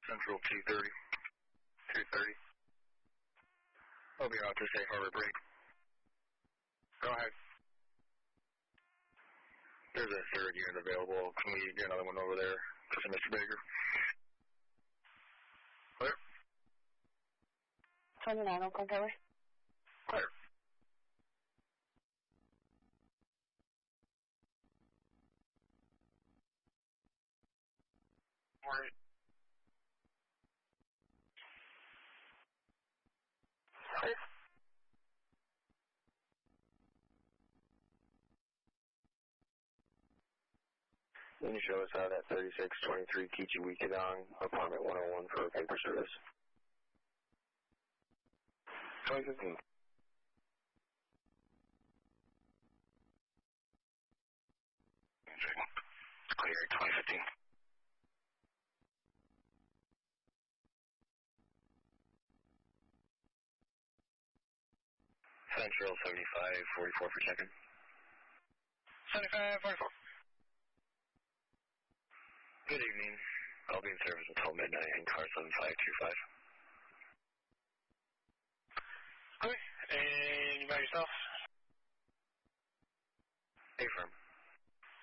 Central 230. 230. I'll be out to Safe Harbor break. Go ahead. There's a third unit available. Can we get another one over there to Mr. Baker? Clear. 29 Oakland Tower. Clear. All right. Clear. Can you show us how that 3623 Kichiwikidong, apartment 101 for paper service? 2015. Clear, 2015. Central 7544 for check-in. 7544. Good evening. I'll be in service until midnight in car 7525.